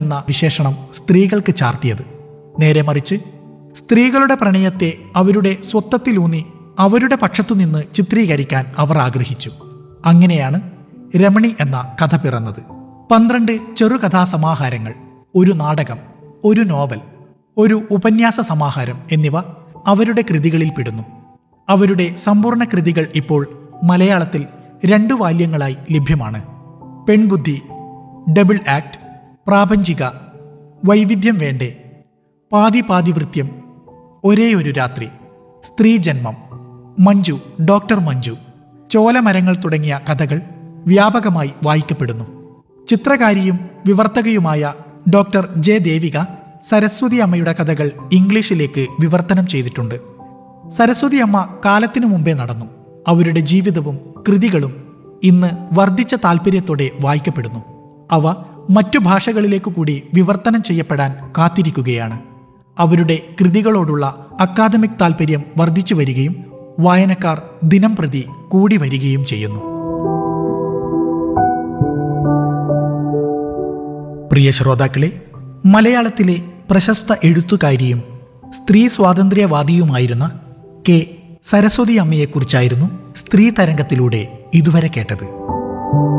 എന്ന വിശേഷണം സ്ത്രീകൾക്ക് ചാർത്തിയത്. നേരെ മറിച്ച് സ്ത്രീകളുടെ പ്രണയത്തെ അവരുടെ സ്വത്വത്തിലൂന്നി അവരുടെ പക്ഷത്തുനിന്ന് ചിത്രീകരിക്കാൻ അവർ ആഗ്രഹിച്ചു. അങ്ങനെയാണ് രമണി എന്ന കഥ പിറന്നത്. 12 ചെറുകഥാസമാഹാരങ്ങൾ, ഒരു നാടകം, ഒരു നോവൽ, ഒരു ഉപന്യാസ സമാഹാരം എന്നിവ അവരുടെ കൃതികളിൽ പെടുന്നു. അവരുടെ സമ്പൂർണ്ണ കൃതികൾ ഇപ്പോൾ മലയാളത്തിൽ 2 വാല്യങ്ങളായി ലഭ്യമാണ്. പെൺബുദ്ധി, ഡബിൾ ആക്ട്, പ്രാപഞ്ചിക, വൈവിധ്യം വേണ്ടേ, പാതിപാതിവൃത്യം, ഒരേയൊരു രാത്രി, സ്ത്രീജന്മം, മഞ്ജു, ഡോക്ടർ മഞ്ജു, ചോലമരങ്ങൾ തുടങ്ങിയ കഥകൾ വ്യാപകമായി വായിക്കപ്പെടുന്നു. ചിത്രകാരിയും വിവർത്തകയുമായ ഡോക്ടർ ജെ ദേവിക സരസ്വതി അമ്മയുടെ കഥകൾ ഇംഗ്ലീഷിലേക്ക് വിവർത്തനം ചെയ്തിട്ടുണ്ട്. സരസ്വതി അമ്മ കാലത്തിനു മുമ്പേ നടന്നു. അവരുടെ ജീവിതവും കൃതികളും ഇന്ന് വർദ്ധിച്ച താല്പര്യത്തോടെ വായിക്കപ്പെടുന്നു. അവ മറ്റു ഭാഷകളിലേക്ക് കൂടി വിവർത്തനം ചെയ്യപ്പെടാൻ കാത്തിരിക്കുകയാണ്. അവരുടെ കൃതികളോടുള്ള അക്കാദമിക് താല്പര്യം വർദ്ധിച്ചു വരികയും വായനക്കാർ ദിനം പ്രതി കൂടി വരികയും ചെയ്യുന്നു. പ്രിയ ശ്രോതാക്കളെ, മലയാളത്തിലെ പ്രശസ്ത എഴുത്തുകാരിയും സ്ത്രീ സ്വാതന്ത്ര്യവാദിയുമായിരുന്ന കെ സരസ്വതി അമ്മയെക്കുറിച്ചായിരുന്നു സ്ത്രീ തരംഗത്തിലൂടെ ഇതുവരെ കേട്ടത്.